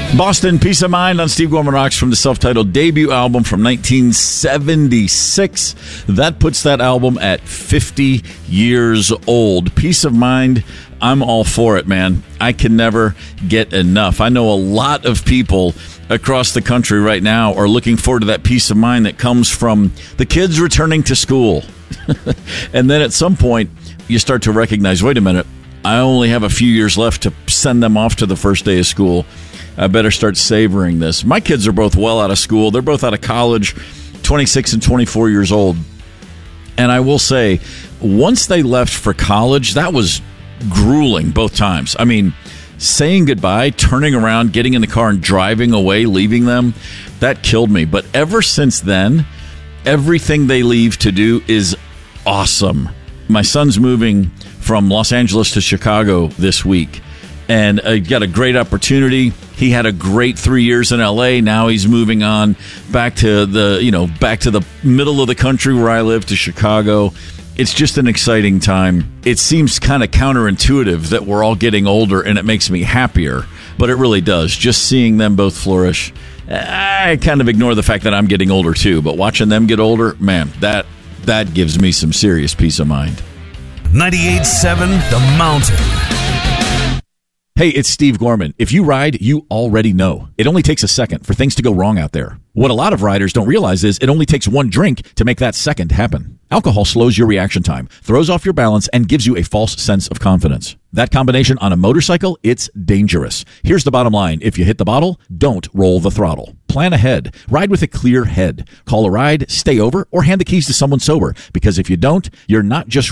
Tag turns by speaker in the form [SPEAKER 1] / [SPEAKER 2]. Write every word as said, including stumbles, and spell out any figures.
[SPEAKER 1] Boston, Peace of Mind on Steve Gorman Rocks from the self-titled debut album from nineteen seventy-six. That puts that album at fifty years old. Peace of Mind, I'm all for it, man. I can never get enough. I know a lot of people across the country right now are looking forward to that peace of mind that comes from the kids returning to school. And then at some point, you start to recognize, wait a minute, I only have a few years left to send them off to the first day of school. I better start savoring this. My kids are both well out of school. They're both out of college, twenty-six and twenty-four years old. And I will say, once they left for college, that was grueling both times. I mean, saying goodbye, turning around, getting in the car and driving away, leaving them, that killed me. But ever since then, everything they leave to do is awesome. My son's moving from Los Angeles to Chicago this week, and uh, got a great opportunity. He had a great three years in L A. Now he's moving on back to the, you know, back to the middle of the country where I live, to Chicago. It's just an exciting time. It seems kind of counterintuitive that we're all getting older, and it makes me happier, but it really does. Just seeing them both flourish. I kind of ignore the fact that I'm getting older too, but watching them get older, man, that that gives me some serious peace of mind.
[SPEAKER 2] ninety-eight point seven The Mountain.
[SPEAKER 1] Hey, it's Steve Gorman. If you ride, you already know. It only takes a second for things to go wrong out there. What a lot of riders don't realize is it only takes one drink to make that second happen. Alcohol slows your reaction time, throws off your balance, and gives you a false sense of confidence. That combination on a motorcycle, it's dangerous. Here's the bottom line. If you hit the bottle, don't roll the throttle. Plan ahead. Ride with a clear head. Call a ride, stay over, or hand the keys to someone sober. Because if you don't, you're not just